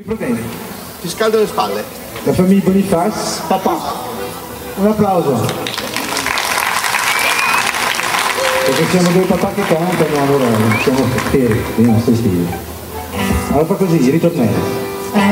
problemi. Ti scaldo le spalle. La famiglia Boniface. Papà. Un applauso. Perché siamo due papà che cantano, allora siamo per i nostri stili. Allora fa così, ritornello.